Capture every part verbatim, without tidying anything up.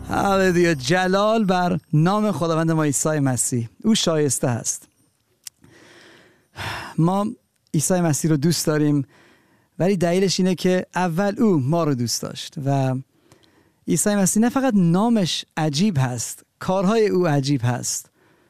هاللویا، جلال بر نام خداوند ما عیسی مسیح. او شایسته است. ما عیسی مسیح رو دوست داریم، ولی دلیلش اینه که اول او ما رو دوست داشت. و عیسی مسیح نه فقط نامش عجیب هست، کارهای او عجیب هست.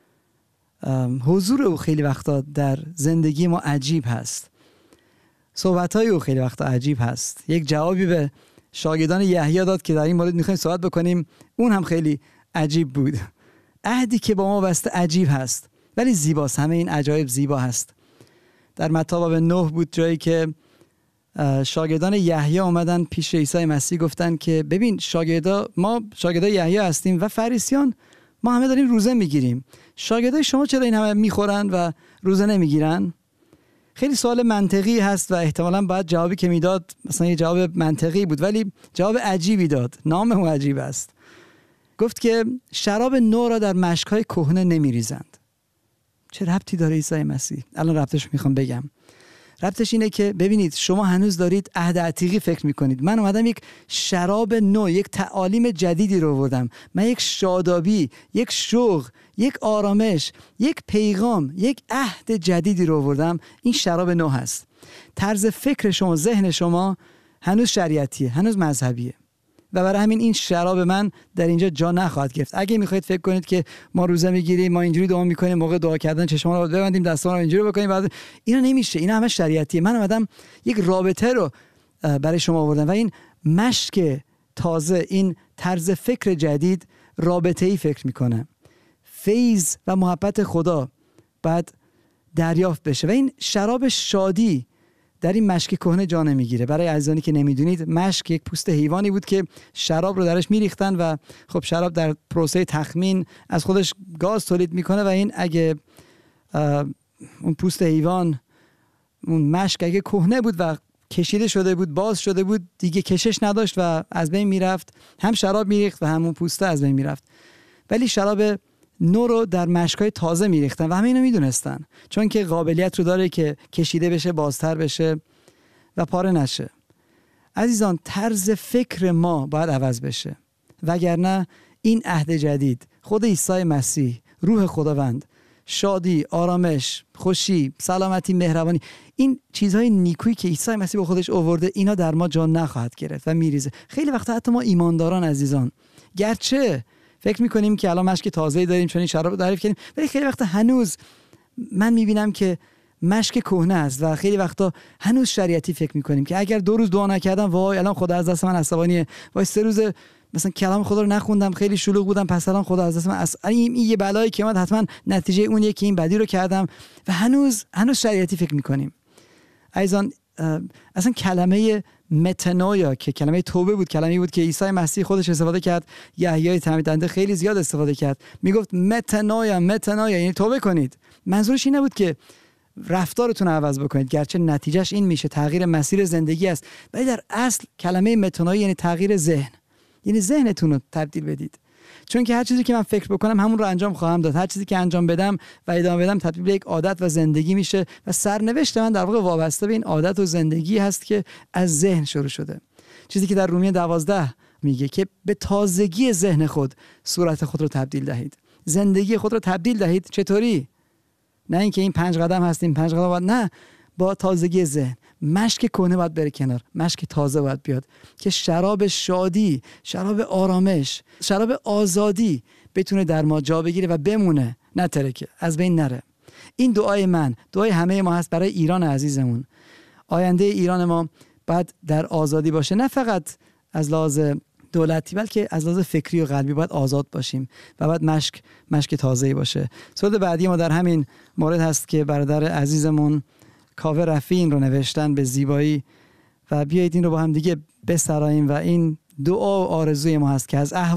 حضور او خیلی وقتا در زندگی ما عجیب هست. صحبت‌های او خیلی وقتا عجیب هست. یک جوابی به شاگردان یحیی داد که در این مورد می‌خوایم صحبت بکنیم، اون هم خیلی عجیب بود. عهدی که با ما بسته عجیب هست، ولی زیباست. همه این عجایب زیبا هست. در متی باب نه بود جایی که شاگردان یحیی اومدن پیش عیسی مسیح، گفتن که ببین شاگردا، ما شاگردای یحیی هستیم و فریسیان ما همه داریم روزه میگیریم، شاگردای شما چرا این همه میخورن و روزه نمیگیرن؟ خیلی سوال منطقی هست و احتمالاً باید جوابی که میداد مثلا یه جواب منطقی بود، ولی جواب عجیبی داد. نام او عجیب است. گفت که شراب نو را در مشک‌های کهنه نمیریزند. چه ربطی داره عیسی مسیح؟ الان ربطش میخوام بگم. ربطش اینه که ببینید شما هنوز دارید عهد عتیقی فکر میکنید. من اومدم یک شراب نو، یک تعالیم جدیدی رو آوردم. من یک شادابی، یک شوق، یک آرامش، یک پیغام، یک عهد جدیدی رو آوردم. این شراب نو هست. طرز فکر شما، ذهن شما هنوز شریعتیه، هنوز مذهبیه. و برای همین این شراب من در اینجا جا نخواهد گرفت. اگه میخواید فکر کنید که ما روزه میگیریم، ما اینجوری دعا میکنیم، موقع دعا کردن چشمان رو ببندیم، دستان رو اینجوری بکنیم، بعد اینا نمیشه. اینا همه شریعتیه. من اومدم یک رابطه رو برای شما آوردم و این مشک تازه، این طرز فکر جدید رابطه‌ای فکر میکنه. فیض و محبت خدا بعد دریافت بشه و این شراب شادی در این مشک کهنه جا نمیگیره. برای عزیزانی که نمیدونید، مشک یک پوست حیوانی بود که شراب رو درش میریختن و خب شراب در پروسه تخمین از خودش گاز تولید میکنه و این اگه اون پوست حیوان، اون مشک اگه کهنه بود و کشیده شده بود، باز شده بود، دیگه کشش نداشت و از بین میرفت. هم شراب میریخت و همون پوسته از بین میرفت. ولی شراب نو رو در مشکای تازه میریختن و همه اینو میدونستن، چون که قابلیت رو داره که کشیده بشه، بازتر بشه و پاره نشه. عزیزان، طرز فکر ما باید عوض بشه، وگرنه این عهد جدید، خود عیسی مسیح، روح خداوند، شادی، آرامش، خوشی، سلامتی، مهربانی، این چیزهای نیکویی که عیسی مسیح با خودش آورده، اینا در ما جا نخواهد گرفت و میریزه. خیلی وقتا حتی ما ایمانداران عزیزان، گرچه فکر میکنیم که الان مشک تازه‌ای داریم چون این شراب رو تعریف کردیم، ولی خیلی وقتا هنوز من میبینم که مشک کهنه است و خیلی وقتا هنوز شریعتی فکر میکنیم که اگر دو روز دعا نکردم، وای الان خدا از دست من عصبانیه، وای سه روز مثلا کلام خدا رو نخوندم، خیلی شلوغ بودم، پس الان خدا از دست من عص... این یه بلایی که اومد حتما نتیجه اونیه که این بدی رو کردم و هنوز هنوز شریعتی فکر میکنیم. عزیزان، اصلا کلمه متنویا که کلمه توبه بود، کلمه‌ای بود که عیسی مسیح خودش استفاده کرد، یحیی تعمید دهنده خیلی زیاد استفاده کرد. میگفت متنویا، متنویا یعنی توبه کنید. منظورش این نبود که رفتارتون رو عوض بکنید، گرچه نتیجهش این میشه، تغییر مسیر زندگی است، ولی در اصل کلمه متنویا یعنی تغییر ذهن، یعنی ذهنتون رو تبدیل بدید. چون که هر چیزی که من فکر بکنم همون رو انجام خواهم داد. هر چیزی که انجام بدم و ادامه بدم تبدیل به یک عادت و زندگی میشه و سرنوشت من در واقع وابسته به این عادت و زندگی هست که از ذهن شروع شده. چیزی که در رومیه دوازده میگه که به تازگی ذهن خود صورت خود رو تبدیل دهید. زندگی خود رو تبدیل دهید. چطوری؟ نه اینکه این پنج قدم هستیم، پنج قدم باید، نه، با تازگی ذهن. مشک کهنه باید بره کنار، مشک تازه باید بیاد که شراب شادی، شراب آرامش، شراب آزادی بتونه در ما جا بگیره و بمونه، نه ترکه، از بین نره. این دعای من، دعای همه ما هست برای ایران عزیزمون. آینده ایران ما باید در آزادی باشه، نه فقط از لحاظ دولتی بلکه از لحاظ فکری و قلبی باید آزاد باشیم و باید مشک مشک تازه‌ای باشه. سوال بعدی ما در همین مورد هست که برادر عزیزمون کاوه رفیعی این رو نوشتن به زیبایی و بیایید این رو با هم دیگه بسراییم و این دعا و آرزوی ما هست که از